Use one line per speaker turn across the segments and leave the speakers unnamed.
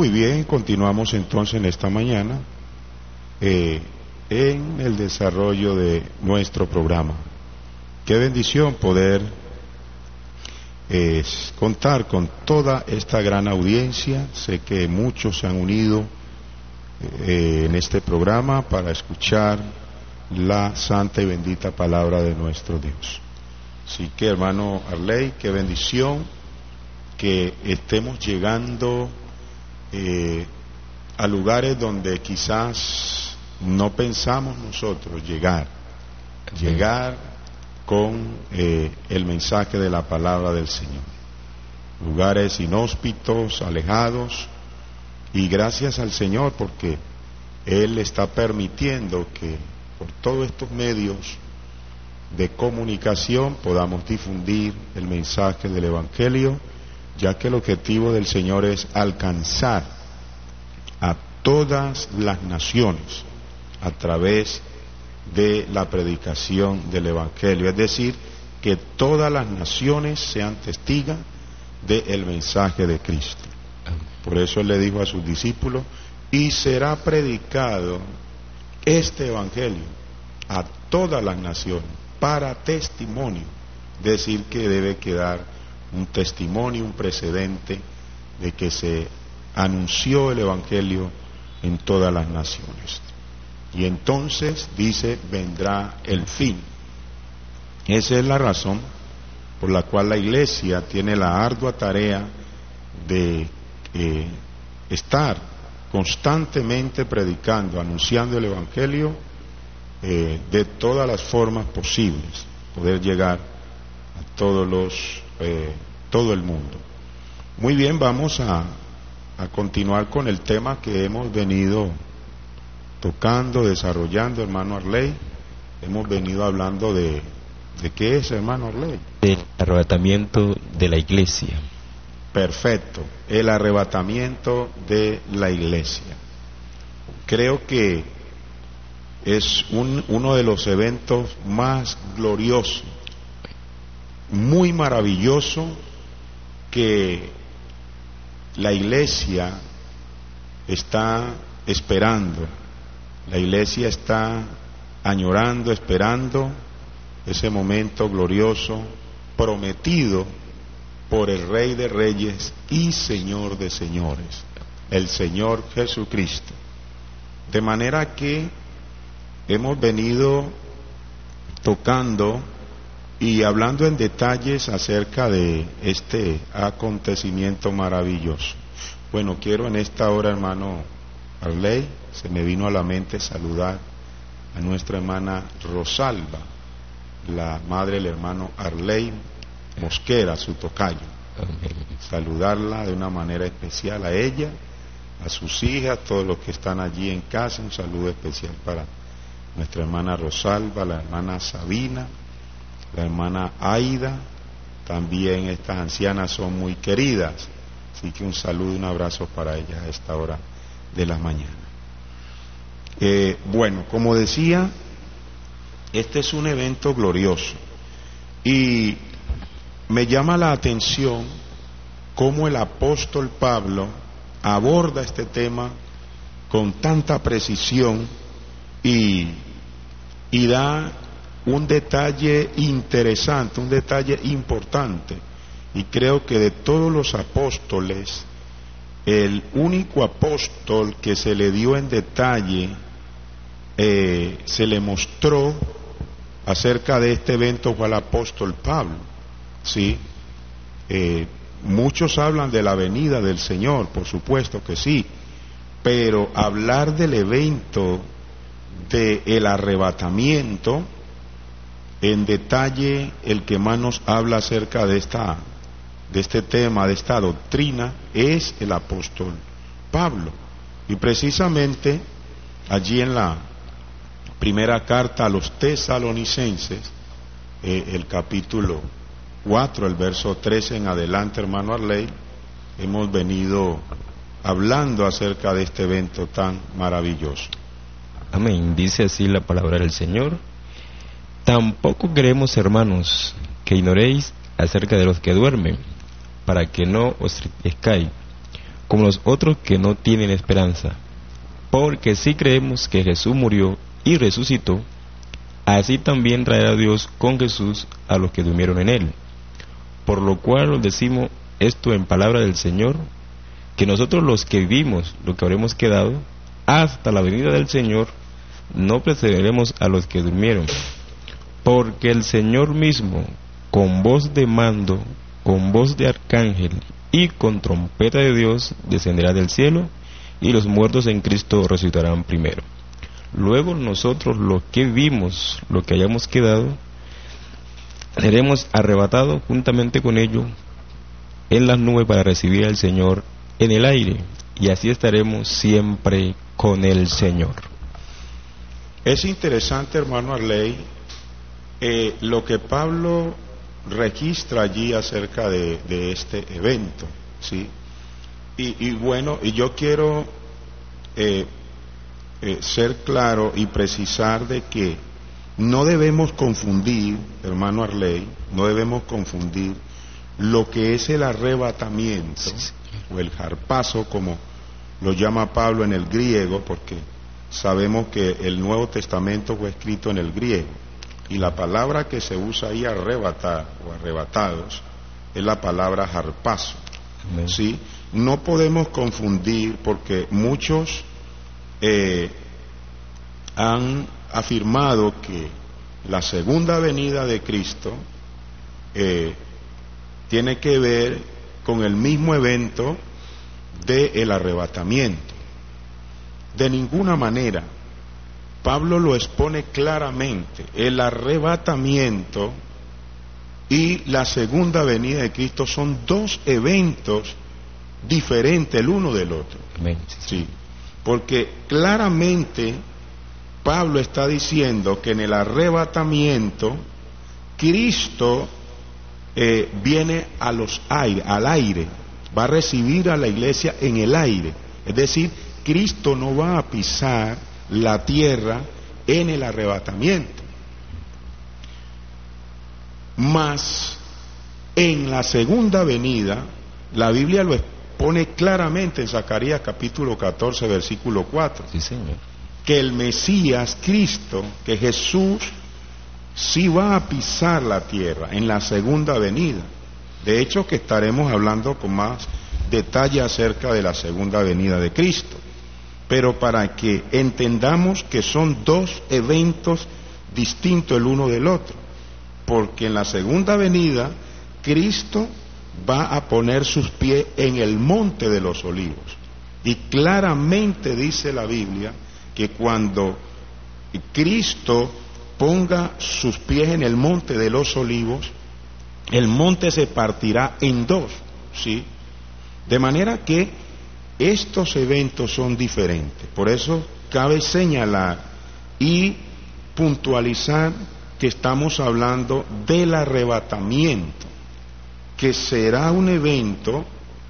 Muy bien, continuamos entonces en esta mañana en el desarrollo de nuestro programa. Qué bendición poder contar con toda esta gran audiencia. Sé que muchos se han unido en este programa para escuchar la santa y bendita palabra de nuestro Dios. Así que, hermano Arley, qué bendición que estemos llegando a lugares donde quizás no pensamos nosotros llegar con el mensaje de la palabra del Señor. Lugares inhóspitos, alejados, y gracias al Señor porque Él está permitiendo que por todos estos medios de comunicación podamos difundir el mensaje del Evangelio, ya que el objetivo del Señor es alcanzar a todas las naciones a través de la predicación del Evangelio, es decir, que todas las naciones sean testigos del mensaje de Cristo. Por eso Él le dijo a sus discípulos: y será predicado este Evangelio a todas las naciones para testimonio, es decir, que debe quedar un testimonio, un precedente de que se anunció el Evangelio en todas las naciones. Y entonces dice: vendrá el fin. Esa es la razón por la cual la Iglesia tiene la ardua tarea de estar constantemente predicando, anunciando el Evangelio de todas las formas posibles, poder llegar a todo el mundo. Muy bien, vamos a continuar con el tema que hemos venido tocando, desarrollando, hermano Arley. Hemos venido hablando de ¿qué es, hermano Arley?
Del arrebatamiento de la iglesia.
Perfecto, el arrebatamiento de la iglesia. Creo que es uno de los eventos más gloriosos, muy maravilloso, que la iglesia está esperando. La iglesia está añorando, esperando ese momento glorioso prometido por el Rey de Reyes y Señor de Señores, el Señor Jesucristo. De manera que hemos venido tocando y hablando en detalles acerca de este acontecimiento maravilloso. Bueno, quiero en esta hora, hermano Arley, se me vino a la mente saludar a nuestra hermana Rosalba, la madre del hermano Arley Mosquera, su tocayo. Saludarla de una manera especial a ella, a sus hijas, todos los que están allí en casa. Un saludo especial para nuestra hermana Rosalba, la hermana Sabina, la hermana Aida. También estas ancianas son muy queridas, así que un saludo y un abrazo para ellas a esta hora de la mañana. Bueno, como decía, este es un evento glorioso y me llama la atención cómo el apóstol Pablo aborda este tema con tanta precisión y da un detalle interesante, un detalle importante. Y creo que de todos los apóstoles, el único apóstol que se le dio en detalle, se le mostró acerca de este evento fue al apóstol Pablo. Sí, muchos hablan de la venida del Señor, por supuesto que sí, pero hablar del evento del arrebatamiento en detalle, el que más nos habla acerca de este tema, de esta doctrina, es el apóstol Pablo. Y precisamente allí en la primera carta a los tesalonicenses, el capítulo 4, el verso 13 en adelante, hermano Arley, hemos venido hablando acerca de este evento tan maravilloso.
Amén. Dice así la palabra del Señor: tampoco queremos, hermanos, que ignoréis acerca de los que duermen, para que no os entristezcáis, como los otros que no tienen esperanza. Porque si creemos que Jesús murió y resucitó, así también traerá Dios con Jesús a los que durmieron en él. Por lo cual os decimos esto en palabra del Señor, que nosotros los que vivimos, los que habremos quedado, hasta la venida del Señor, no precederemos a los que durmieron. Porque el Señor mismo, con voz de mando, con voz de arcángel y con trompeta de Dios, descenderá del cielo, y los muertos en Cristo resucitarán primero. Luego nosotros los que vivimos, los que hayamos quedado, seremos arrebatados juntamente con ellos en las nubes para recibir al Señor en el aire, y así estaremos siempre con el Señor.
Es interesante, hermano Arley, lo que Pablo registra allí acerca de este evento, ¿sí? Y bueno, y yo quiero ser claro y precisar de que no debemos confundir, hermano Arley, no debemos confundir lo que es el arrebatamiento o el harpazo, como lo llama Pablo en el griego, porque sabemos que el Nuevo Testamento fue escrito en el griego, y la palabra que se usa ahí, arrebatar o arrebatados, es la palabra harpazo, ¿sí? No podemos confundir, porque muchos han afirmado que la segunda venida de Cristo tiene que ver con el mismo evento del arrebatamiento. De ninguna manera. Pablo lo expone claramente. El arrebatamiento y la segunda venida de Cristo son dos eventos diferentes el uno del otro. Sí, porque claramente Pablo está diciendo que en el arrebatamiento Cristo viene al aire, va a recibir a la iglesia en el aire. Es decir, Cristo no va a pisar la tierra en el arrebatamiento. Mas en la segunda venida, la Biblia lo expone claramente en Zacarías capítulo 14, versículo 4.
Sí, Señor.
Que el Mesías, Cristo, que Jesús, sí va a pisar la tierra en la segunda venida. De hecho, que estaremos hablando con más detalle acerca de la segunda venida de Cristo. Pero para que entendamos que son dos eventos distintos el uno del otro. Porque en la segunda venida, Cristo va a poner sus pies en el monte de los olivos. Y claramente dice la Biblia que cuando Cristo ponga sus pies en el monte de los olivos, el monte se partirá en dos, ¿sí? De manera que estos eventos son diferentes. Por eso cabe señalar y puntualizar que estamos hablando del arrebatamiento, que será un evento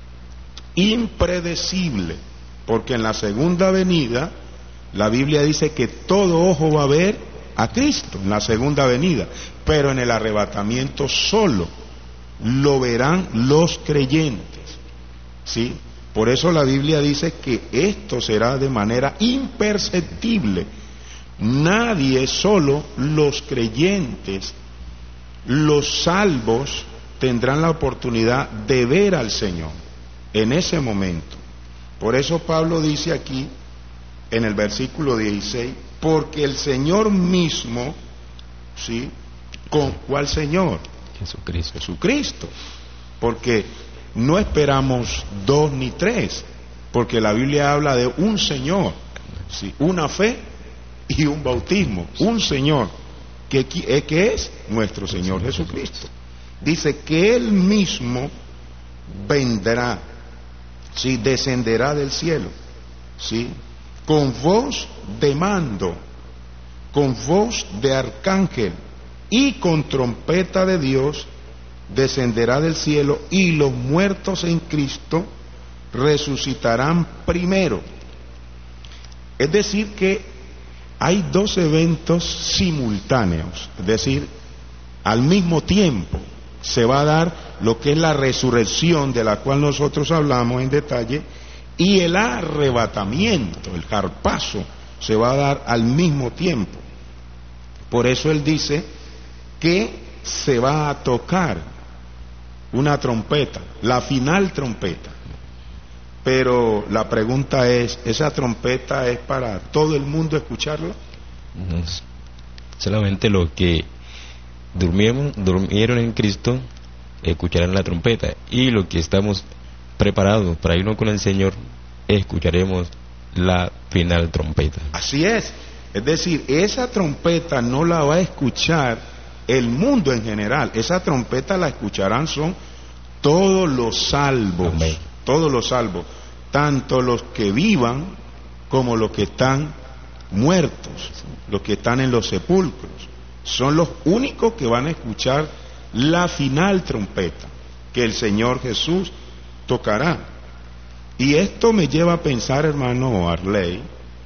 impredecible, porque en la segunda venida la Biblia dice que todo ojo va a ver a Cristo en la segunda venida, pero en el arrebatamiento solo lo verán los creyentes, ¿sí? Por eso la Biblia dice que esto será de manera imperceptible. Nadie, solo los creyentes, los salvos, tendrán la oportunidad de ver al Señor en ese momento. Por eso Pablo dice aquí en el versículo 16, porque el Señor mismo, ¿sí? ¿Con cuál Señor?
Jesucristo.
Jesucristo. Porque no esperamos dos ni tres, porque la Biblia habla de un Señor, ¿sí? Una fe y un bautismo, un Señor, que es nuestro Señor Jesucristo. Dice que Él mismo vendrá, ¿sí? Descenderá del cielo, ¿sí? Con voz de mando, con voz de arcángel y con trompeta de Dios, descenderá del cielo, y los muertos en Cristo resucitarán primero. Es decir que hay dos eventos simultáneos, es decir, al mismo tiempo se va a dar lo que es la resurrección, de la cual nosotros hablamos en detalle y el arrebatamiento, el zarpazo, se va a dar al mismo tiempo. Por eso él dice que se va a tocar una trompeta, la final trompeta. Pero la pregunta es, ¿esa trompeta es para todo el mundo escucharla?
No, solamente los que durmieron en Cristo escucharán la trompeta, y los que estamos preparados para irnos con el Señor escucharemos la final trompeta.
Así es decir, esa trompeta no la va a escuchar el mundo en general, esa trompeta la escucharán son todos los salvos. Amén. Todos los salvos, tanto los que vivan como los que están muertos, los que están en los sepulcros, son los únicos que van a escuchar la final trompeta que el Señor Jesús tocará. Y esto me lleva a pensar, hermano Arley,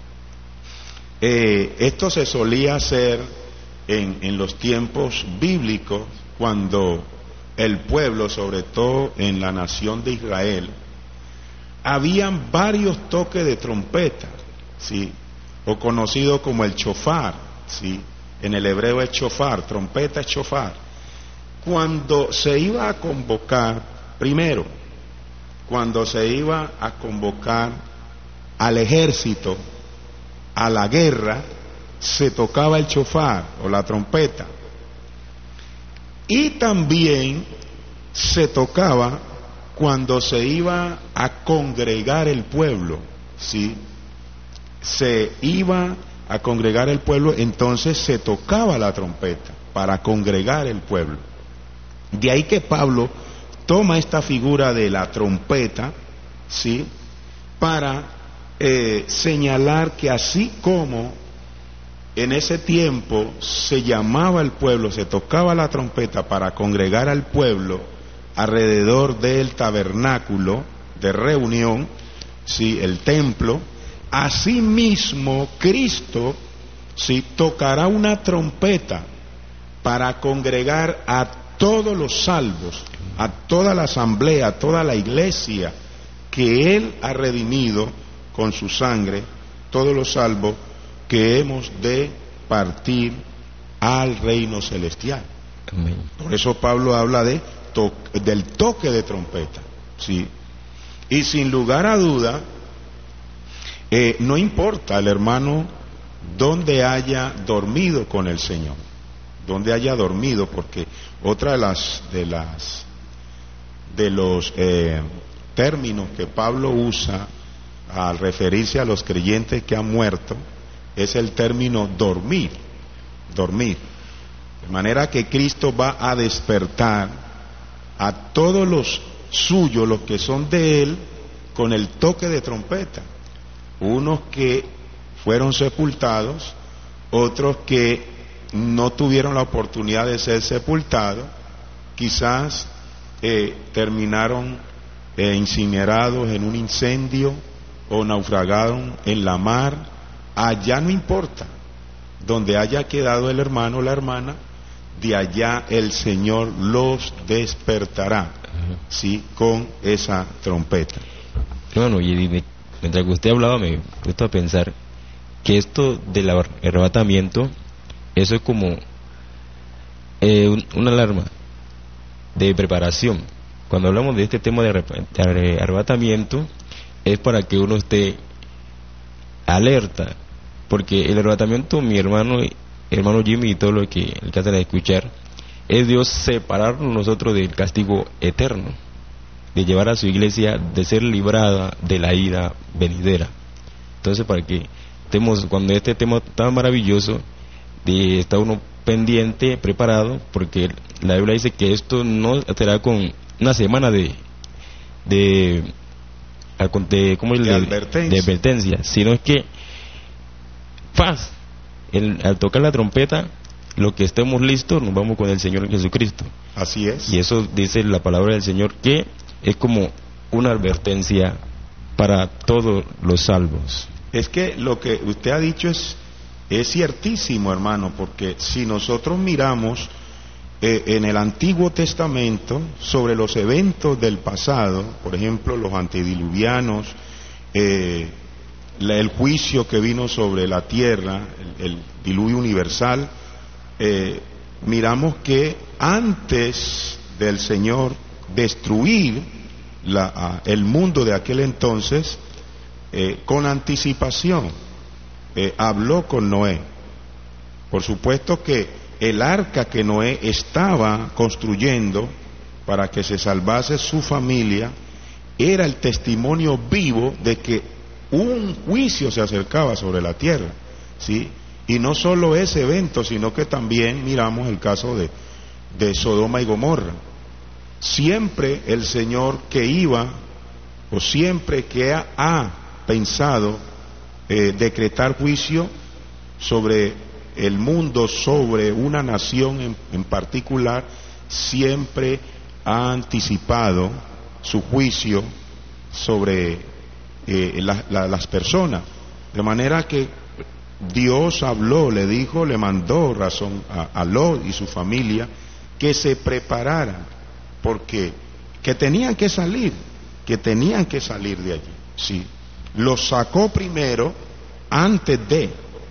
esto se solía hacer en los tiempos bíblicos, cuando el pueblo, sobre todo en la nación de Israel, habían varios toques de trompeta, ¿sí? O conocido como el shofar, ¿sí? En el hebreo es shofar, trompeta es shofar. Cuando se iba a convocar, primero, cuando se iba a convocar al ejército, a la guerra, se tocaba el shofar o la trompeta. Y también se tocaba cuando se iba a congregar el pueblo, ¿sí? Se iba a congregar el pueblo, entonces se tocaba la trompeta para congregar el pueblo. De ahí que Pablo toma esta figura de la trompeta, ¿sí? Para señalar que así como en ese tiempo se llamaba al pueblo, se tocaba la trompeta para congregar al pueblo alrededor del tabernáculo de reunión, ¿sí? El templo, asimismo Cristo, ¿sí? Tocará una trompeta para congregar a todos los salvos, a toda la asamblea, a toda la iglesia que Él ha redimido con su sangre, todos los salvos que hemos de partir al reino celestial.
Amén.
Por eso Pablo habla del toque de trompeta, ¿sí? Y sin lugar a duda, no importa el hermano donde haya dormido con el Señor, donde haya dormido, porque otra de los términos que Pablo usa al referirse a los creyentes que han muerto es el término dormir. De manera que Cristo va a despertar a todos los suyos, los que son de Él, con el toque de trompeta. Unos que fueron sepultados, otros que no tuvieron la oportunidad de ser sepultados, quizás terminaron incinerados en un incendio o naufragaron en la mar. Allá no importa, donde haya quedado el hermano o la hermana, de allá el Señor los despertará, ¿sí? Con esa trompeta.
Hermano, y mientras que usted hablaba me he puesto a pensar que esto del arrebatamiento, eso es como una alarma de preparación. Cuando hablamos de este tema de arrebatamiento, es para que uno esté alerta, porque el arrebatamiento, mi hermano Jimmy y todo lo que alcanzan a escuchar, es Dios separarnos nosotros del castigo eterno, de llevar a su iglesia, de ser librada de la ira venidera. Entonces, para que estemos, cuando este tema tan maravilloso, está uno pendiente, preparado, porque la Biblia dice que esto no será con una semana de advertencia, sino es que al tocar la trompeta, lo que estemos listos, nos vamos con el Señor Jesucristo.
Así es. Y
eso dice la palabra del Señor, que es como una advertencia para todos los salvos.
Es que lo que usted ha dicho es ciertísimo, hermano, porque si nosotros miramos en el Antiguo Testamento sobre los eventos del pasado, por ejemplo, los antediluvianos, el juicio que vino sobre la tierra, el diluvio universal, miramos que antes del Señor destruir el mundo de aquel entonces, con anticipación, habló con Noé. Por supuesto que el arca que Noé estaba construyendo para que se salvase su familia era el testimonio vivo de que un juicio se acercaba sobre la tierra, ¿sí? Y no solo ese evento, sino que también miramos el caso de Sodoma y Gomorra. Siempre el Señor que iba, o siempre que ha pensado decretar juicio sobre el mundo, sobre una nación en particular, siempre ha anticipado su juicio sobre las personas. De manera que Dios habló, le dijo, le mandó razón a Lot y su familia que se prepararan, porque que tenían que salir de allí. Sí, los sacó primero antes de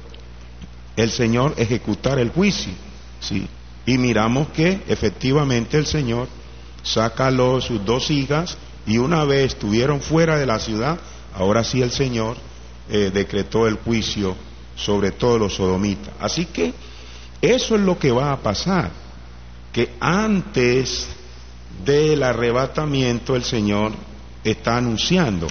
el Señor ejecutar el juicio. Sí, y miramos que efectivamente el Señor saca a sus dos hijas, y una vez estuvieron fuera de la ciudad, ahora sí el Señor decretó el juicio sobre todos los sodomitas. Así que eso es lo que va a pasar, que antes del arrebatamiento el Señor está anunciando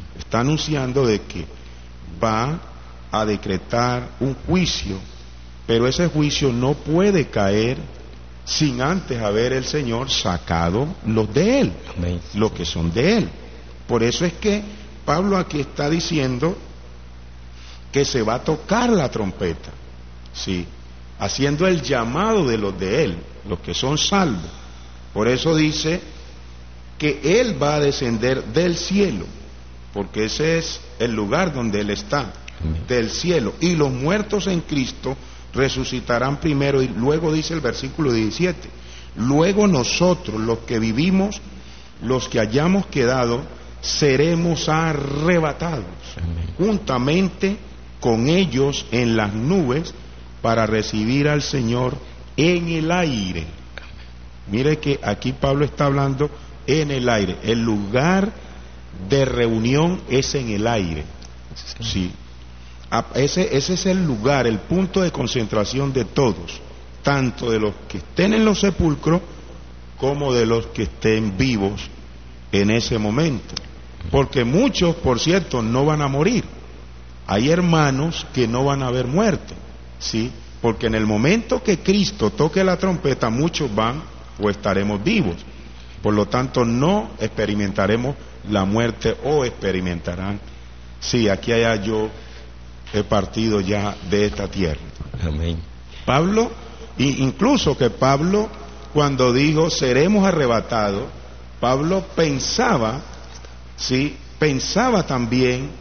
de que va a decretar un juicio, pero ese juicio no puede caer sin antes haber el Señor sacado los de Él, los que son de Él. Por eso es que Pablo aquí está diciendo que se va a tocar la trompeta, sí, haciendo el llamado de los de Él, los que son salvos. Por eso dice que Él va a descender del cielo, porque ese es el lugar donde Él está, del cielo, y los muertos en Cristo resucitarán primero, y luego dice el versículo 17, luego nosotros, los que vivimos, los que hayamos quedado, seremos arrebatados juntamente con ellos en las nubes para recibir al Señor en el aire. Mire que aquí Pablo está hablando en el aire, el lugar de reunión es en el aire, sí. Ese es el lugar, el punto de concentración de todos, tanto de los que estén en los sepulcros como de los que estén vivos en ese momento. Porque muchos, por cierto, no van a morir. Hay hermanos que no van a ver muerte, ¿sí? Porque en el momento que Cristo toque la trompeta, muchos van o estaremos vivos. Por lo tanto, no experimentaremos la muerte, o experimentarán. Sí, aquí allá yo he partido ya de esta tierra.
Amén.
Pablo, incluso que Pablo, cuando dijo seremos arrebatados, Pablo pensaba, sí, pensaba también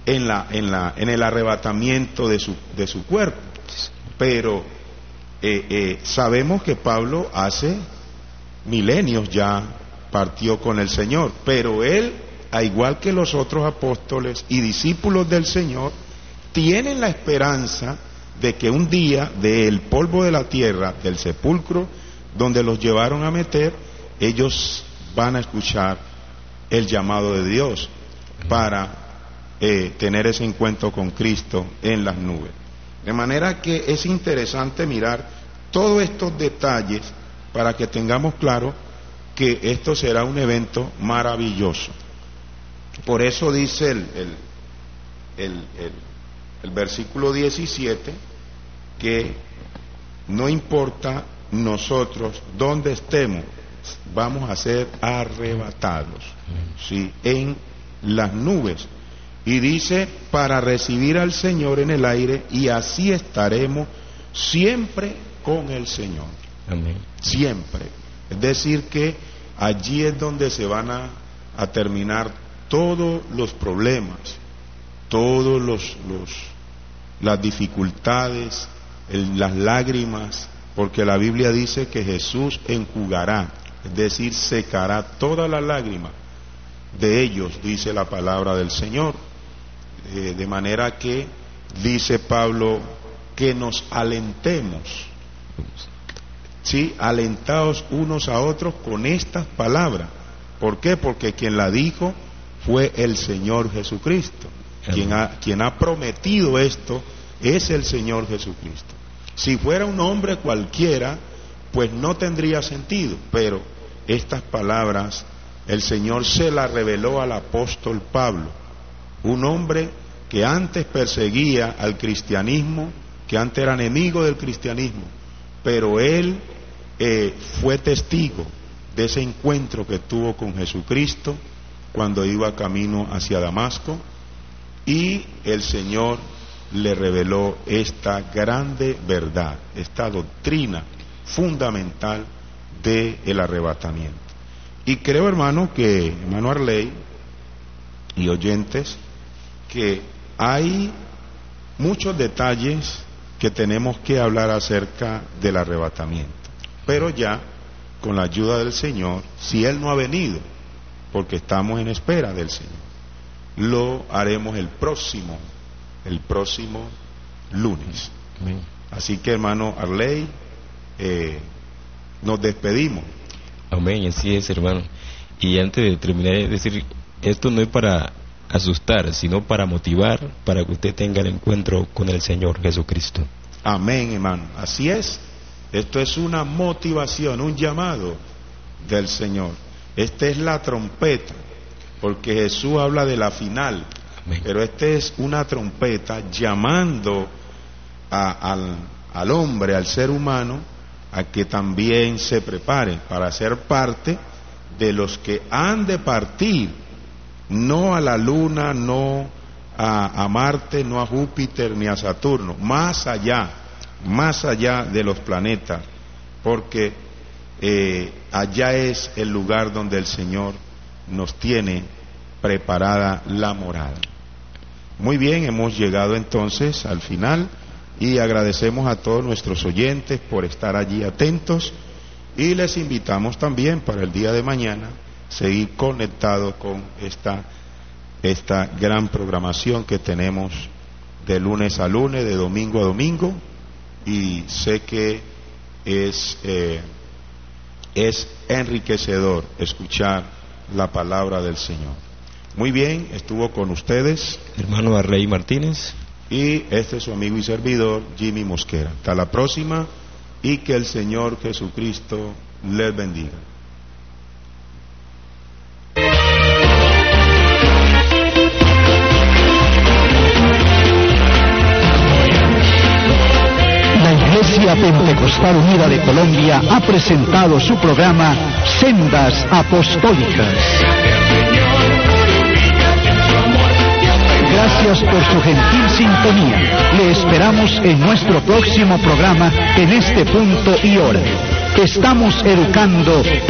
en el arrebatamiento de su cuerpo. Pero sabemos que Pablo hace milenios ya partió con el Señor, pero él, a igual que los otros apóstoles y discípulos del Señor, tienen la esperanza de que un día del polvo de la tierra, del sepulcro donde los llevaron a meter, ellos van a escuchar el llamado de Dios para tener ese encuentro con Cristo en las nubes. De manera que es interesante mirar todos estos detalles para que tengamos claro que esto será un evento maravilloso. Por eso dice el versículo 17 que no importa nosotros dónde estemos, vamos a ser arrebatados, ¿sí?, en las nubes. Y dice, para recibir al Señor en el aire, y así estaremos siempre con el Señor.
Amén.
Siempre. Es decir que allí es donde se van a terminar todos los problemas, todos las dificultades, las lágrimas, porque la Biblia dice que Jesús enjugará, es decir, secará toda la lágrima de ellos, dice la palabra del Señor. de manera que dice Pablo que nos alentemos, ¿sí? Alentaos unos a otros con estas palabras. ¿Por qué? Porque quien la dijo fue el Señor Jesucristo. Quien ha prometido esto es el Señor Jesucristo. Si fuera un hombre cualquiera, pues no tendría sentido, pero estas palabras el Señor se las reveló al apóstol Pablo, un hombre que antes perseguía al cristianismo, que antes era enemigo del cristianismo, pero él fue testigo de ese encuentro que tuvo con Jesucristo cuando iba camino hacia Damasco, y el Señor le reveló esta grande verdad, esta doctrina fundamental del arrebatamiento. Y creo, hermano Arley y oyentes, que hay muchos detalles que tenemos que hablar acerca del arrebatamiento, pero ya con la ayuda del Señor, si Él no ha venido, porque estamos en espera del Señor, lo haremos el próximo lunes.
Amén.
Así que, hermano Arley, nos despedimos.
Amén, así es, hermano. Y antes de terminar, es decir, esto no es para asustar, sino para motivar, para que usted tenga el encuentro con el Señor Jesucristo.
Amén, hermano. Así es. Esto es una motivación, un llamado del Señor. Esta es la trompeta, porque Jesús habla de la final.
Amén.
Pero esta es una trompeta llamando al hombre, al ser humano, a que también se prepare para ser parte de los que han de partir, no a la luna, no a Marte, no a Júpiter ni a Saturno, más allá de los planetas, porque allá es el lugar donde el Señor nos tiene preparada la morada. Muy bien, hemos llegado entonces al final y agradecemos a todos nuestros oyentes por estar allí atentos, y les invitamos también para el día de mañana seguir conectados con esta gran programación que tenemos de lunes a lunes, de domingo a domingo, y sé que es enriquecedor escuchar la palabra del Señor. Muy bien, estuvo con ustedes
Hermano Arley Martínez.
y este es su amigo y servidor Jimmy Mosquera. Hasta la próxima, y que el Señor Jesucristo les bendiga.
La Iglesia Pentecostal Unida de Colombia ha presentado su programa Sendas Apostólicas. Gracias por su gentil sintonía. Le esperamos en nuestro próximo programa en este punto y hora. Estamos educando